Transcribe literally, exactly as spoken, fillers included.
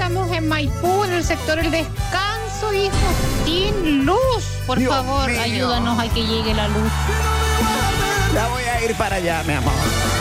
estamos en Maipú, en el sector El Descanso, hijo, sin luz. Por Dios favor, mío. ayúdanos a que llegue la luz. Ya voy a ir para allá, mi amor.